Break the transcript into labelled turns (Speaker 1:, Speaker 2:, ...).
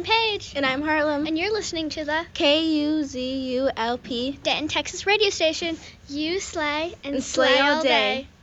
Speaker 1: I'm Paige.
Speaker 2: And I'm Harlem.
Speaker 1: And you're listening to the
Speaker 2: KUZULP
Speaker 1: Denton, Texas radio station. You slay and
Speaker 2: and slay all day.